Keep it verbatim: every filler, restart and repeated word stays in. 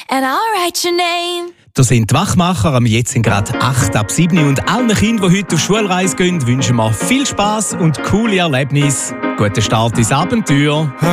and I'll write your name. Das sind die Wachmacher, am jetzt sind gerade acht ab sieben und allen Kindern, die heute auf Schulreise gehen, wünschen wir viel Spass und coole Erlebnisse. Guten Start ins Abenteuer.